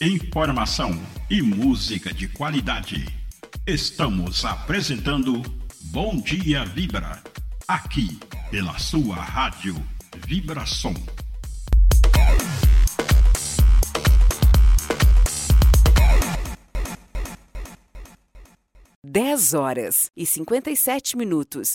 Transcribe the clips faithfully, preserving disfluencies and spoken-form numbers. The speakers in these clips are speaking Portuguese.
Informação e música de qualidade. Estamos apresentando Bom Dia Vibra, aqui pela sua rádio Vibração. dez horas e cinquenta e sete minutos.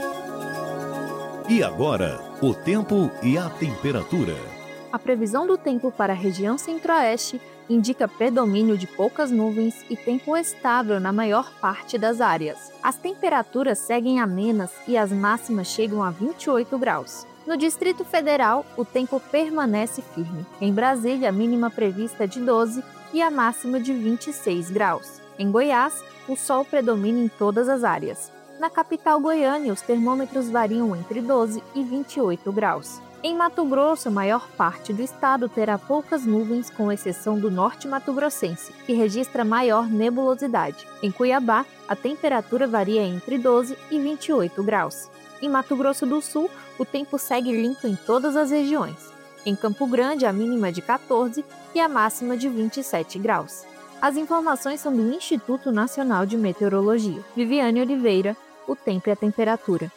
E agora, o tempo e a temperatura. A previsão do tempo para a região centro-oeste indica predomínio de poucas nuvens e tempo estável na maior parte das áreas. As temperaturas seguem amenas e as máximas chegam a vinte e oito graus. No Distrito Federal, o tempo permanece firme. Em Brasília, a mínima prevista é de doze e a máxima de vinte e seis graus. Em Goiás, o sol predomina em todas as áreas. Na capital Goiânia, os termômetros variam entre doze e vinte e oito graus. Em Mato Grosso, a maior parte do estado terá poucas nuvens, com exceção do norte mato-grossense, que registra maior nebulosidade. Em Cuiabá, a temperatura varia entre doze e vinte e oito graus. Em Mato Grosso do Sul, o tempo segue limpo em todas as regiões. Em Campo Grande, a mínima é de quatorze e a máxima de vinte e sete graus. As informações são do Instituto Nacional de Meteorologia. Viviane Oliveira, o tempo e a temperatura.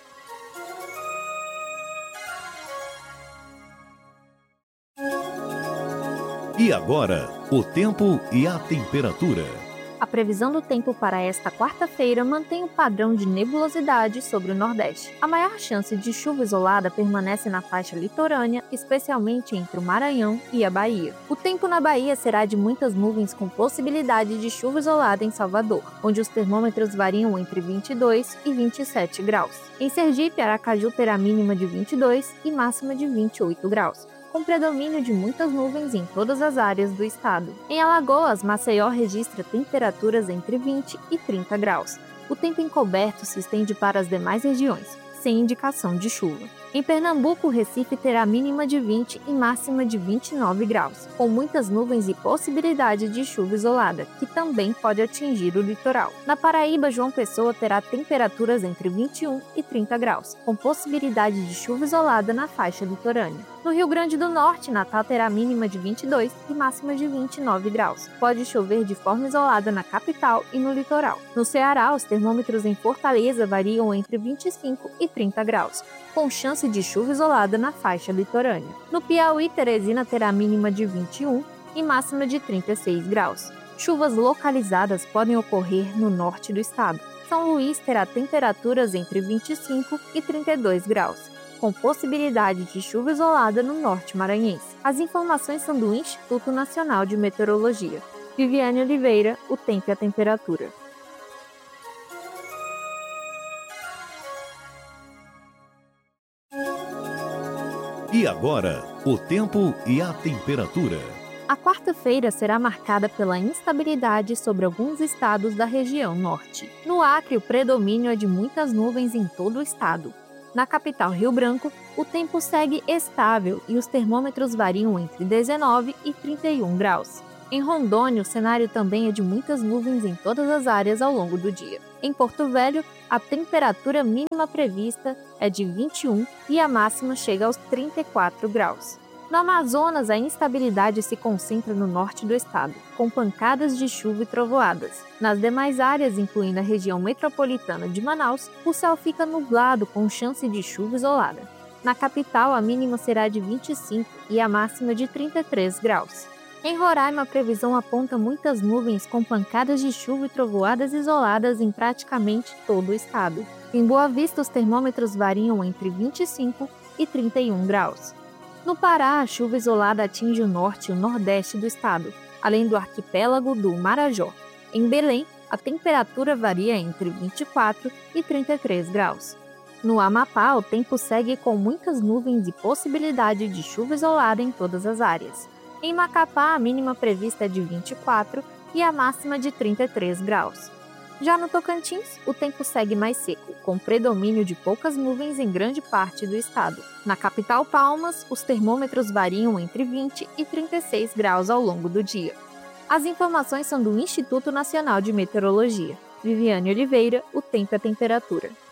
E agora, o tempo e a temperatura. A previsão do tempo para esta quarta-feira mantém o padrão de nebulosidade sobre o Nordeste. A maior chance de chuva isolada permanece na faixa litorânea, especialmente entre o Maranhão e a Bahia. O tempo na Bahia será de muitas nuvens com possibilidade de chuva isolada em Salvador, onde os termômetros variam entre vinte e dois e vinte e sete graus. Em Sergipe, Aracaju terá mínima de vinte e dois e máxima de vinte e oito graus. Com predomínio de muitas nuvens em todas as áreas do estado. Em Alagoas, Maceió registra temperaturas entre vinte e trinta graus. O tempo encoberto se estende para as demais regiões, sem indicação de chuva. Em Pernambuco, o Recife terá mínima de vinte e máxima de vinte e nove graus, com muitas nuvens e possibilidade de chuva isolada, que também pode atingir o litoral. Na Paraíba, João Pessoa terá temperaturas entre vinte e um e trinta graus, com possibilidade de chuva isolada na faixa litorânea. No Rio Grande do Norte, Natal terá mínima de vinte e dois e máxima de vinte e nove graus. Pode chover de forma isolada na capital e no litoral. No Ceará, os termômetros em Fortaleza variam entre vinte e cinco e trinta graus, com chance de chuva isolada na faixa litorânea. No Piauí, Teresina terá mínima de vinte e um e máxima de trinta e seis graus. Chuvas localizadas podem ocorrer no norte do estado. São Luís terá temperaturas entre vinte e cinco e trinta e dois graus, com possibilidade de chuva isolada no norte maranhense. As informações são do Instituto Nacional de Meteorologia. Viviane Oliveira, o tempo e a temperatura. E agora, o tempo e a temperatura. A quarta-feira será marcada pela instabilidade sobre alguns estados da região norte. No Acre, o predomínio é de muitas nuvens em todo o estado. Na capital Rio Branco, o tempo segue estável e os termômetros variam entre dezenove e trinta e um graus. Em Rondônia, o cenário também é de muitas nuvens em todas as áreas ao longo do dia. Em Porto Velho, a temperatura mínima prevista é de vinte e um e a máxima chega aos trinta e quatro graus. No Amazonas, a instabilidade se concentra no norte do estado, com pancadas de chuva e trovoadas. Nas demais áreas, incluindo a região metropolitana de Manaus, o céu fica nublado com chance de chuva isolada. Na capital, a mínima será de vinte e cinco e a máxima de trinta e três graus. Em Roraima, a previsão aponta muitas nuvens com pancadas de chuva e trovoadas isoladas em praticamente todo o estado. Em Boa Vista, os termômetros variam entre vinte e cinco e trinta e um graus. No Pará, a chuva isolada atinge o norte e o nordeste do estado, além do arquipélago do Marajó. Em Belém, a temperatura varia entre vinte e quatro e trinta e três graus. No Amapá, o tempo segue com muitas nuvens e possibilidade de chuva isolada em todas as áreas. Em Macapá, a mínima prevista é de vinte e quatro e a máxima de trinta e três graus. Já no Tocantins, o tempo segue mais seco, com predomínio de poucas nuvens em grande parte do estado. Na capital Palmas, os termômetros variam entre vinte e trinta e seis graus ao longo do dia. As informações são do Instituto Nacional de Meteorologia. Viviane Oliveira, o tempo e a temperatura.